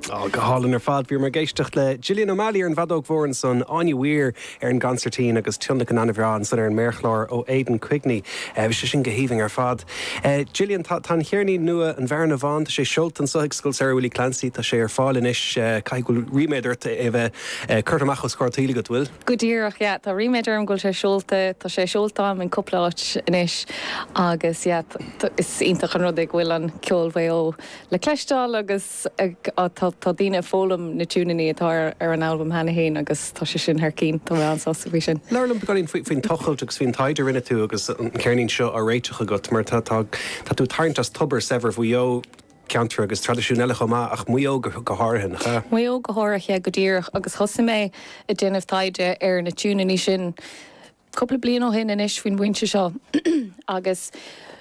Go hálan ar fad bhí mar géisteach le Gillian O'Malley ar an bhadóg mhór son Anya Weir ar an gancertín agus tunla an anamhrán san ar an Merchlár ó Aidan Quigney. Bhí sé sin gohíhing ar fad. Gillian, tá chéirní nua an bhharna bháin, tá sé seolt an sohigscoil Sarah Willie Clancy, tá sé ar fáil inis caithgúil riméidirt a bheith chuirtamach os cuartaíla go bhfuil. Go díreach, tá riméidir an gúil sé seolta, tá sé seoltám in cupláit inis agus is ionintach an rud ag bhfuil an ceol bhéo le cleistáil agus tá dtíine fólam na túnaí atá ar an albumm hena héin agus tá sé sin thar cín tá bhfuil an sásta sin. Leirlam beáín faoin tochailt agus faoin taidir rinne tú agus an ceirnín seo a réiteach agat mar tá tú tarint as tubar sever bhío counter agus tradiisiúnile chumá ach muo go háirthin. Muo go háirthe go díreach agus thosa mé i déanamh taide ar na túnaí sin coppla blian ó hin inis faoin bhainte seo agus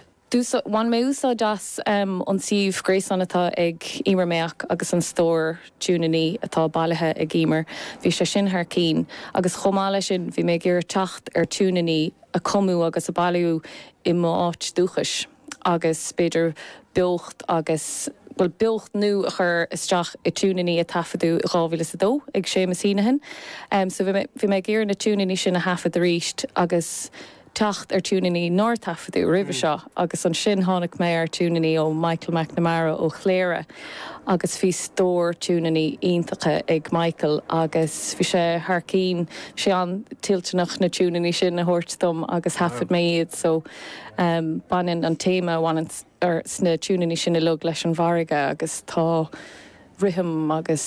One mé úsá das an síomh grééis atá ag imarméach agus an stór túnaí atá bailithe ag ímar. Bhí sé sin thar cín agus chomáile sin bhí mé gur tacht ar túnaí a comú agus a bailú i máit dúchas agus beidir beocht agus beocht nu a chur isteach i túnaí a tafaú ráhíle a dó ag sé masínahin. So bhí mé gur na túnaí sin a hafad a ríist agus tacht ar túnaí nóir tafaú rih seo agus an sin tháinig mé ar túnaí ó Michael McNamara ó Chléire agus bhí stór túnaí iontacha ag Michael agus bhí sé thar cín sé an tilteach na túnaí sin na thuirtdom agus hafad mé iad so banan an téma bhain ar sna túnaí sin i lug leis an bharige agus tá riham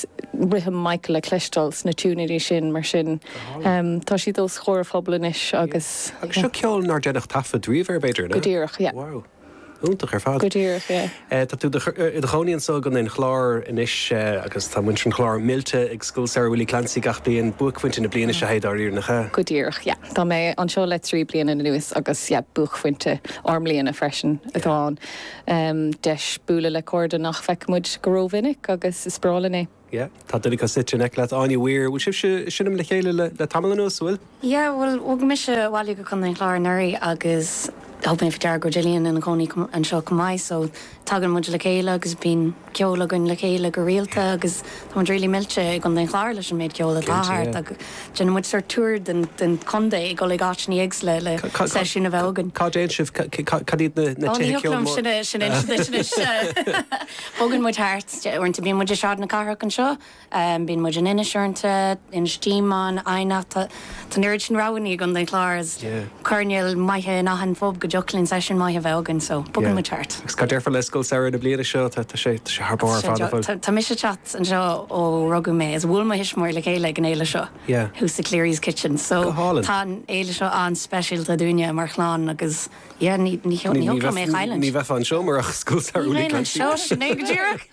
Michael a cleistal sna túnaí sin mar sin. Tá si dós chóir fablanis agus... Agus seo ceol nar dénach tafa dríomh ar beidir, ne? Go díreach, Wow. Úntach ar fad. Go díreach, Tá tú de choíonn so gan chlár inis agus tá muint an chlár milte ag scúil Sarah Willie Clancy gach bíon buchfuinte na bliana se héad áír nach. Go díreach, Tá mé an seo le trí bliana na nuas agus buchfuinte armlíonna freisin atáin. Deis búla le corda nach feicmuid goróvinnic agus is sprálané. Tá dunig sit ag le Anya Weir, bhil sib sinnim le chéile le tamlanús bhfuil? Well, ug me se bhhaile go chun an chláir neirí agus helping for go Gillian and Connie and Shaw Kamai, so tagan much le chéile agus bín ceola gon le chéile go rialta agus tá really milche gon den chláir leis an méid ceola táthart ag gin muid ar túr den condé go le gáitní egs le sesiún a bhelgan. Cá déan sibh cadíad na tíhe ceola sin Bogan muid hart orint bín muid seád na carach an seo bín muid an inisiúnta in stíán aine tá nuir sin ráhaí gon den chláirs Carneal maithe nachan fób go jolinn session mai a bhelgan so bogan muid hart. Ska déirfa le scoil Sarah na bliana seo tá sé thbáir fáil. Tá mis chat an seo ó rugú mé is bhfuil hisismór le chéile an éile seo. Who's the Cleary's Kitchen. So tá éile seo an special a dúine mar chláán agus ní mé chailen. Ní bheith an seo mar a scoil Sarah Willie Clancy. Seo sinné go díreach.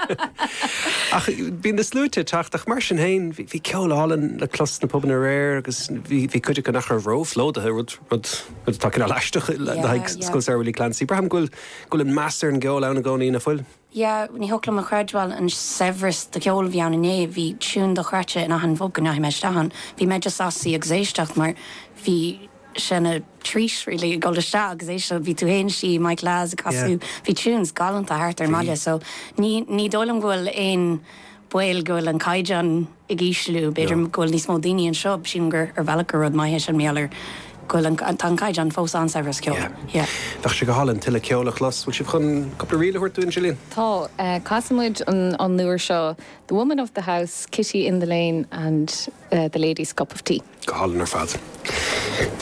Ach bín na slúte teach mar sin hain hí ceolálinn le clos na poban a réir agus bhí chuide go nach ró flódathe rud take a leisteach le scoil Sarah Willie Clancy. Braham gúil an master an geol anna gcóí na fuil? Ní holam a chreidháil an Severus de ceol bhí anna né bhí siún do chreite in an bhogan na me stahan. Bhí me just así ag zéisteach mar bhí sinna trís rilí goiste agus é se bhí tú héin si mai glas a casú bhí túúns galanta hart ar maiile so ní dólam ghfuil éon buil goil an caiidean i gíislú beidir ghfuil níos mó daoine an seo sin gur ar bhealachar rud maithe an méallar goil an caiidean fós an Severus ceol. Bheith sé go hálann til le ceolach las, bhil sib chun coppla riile chuir túin Gillian? Tá casamid an nuair seo The Woman of the House, Kitty in the Lane and The Lady's Cup of Tea. Go hálann ar fad.